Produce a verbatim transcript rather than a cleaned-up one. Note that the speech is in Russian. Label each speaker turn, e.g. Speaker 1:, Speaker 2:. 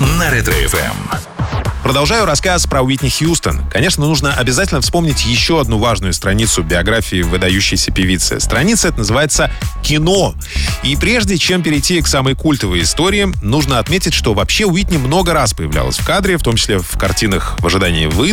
Speaker 1: на Ретро-эф эм.
Speaker 2: Продолжаю рассказ про Уитни Хьюстон. Конечно, нужно обязательно вспомнить еще одну важную страницу биографии выдающейся певицы. Страница эта называется «Кино». И прежде чем перейти к самой культовой истории, нужно отметить, что вообще Уитни много раз появлялась в кадре, в том числе в картинах «В ожидании выдоха»,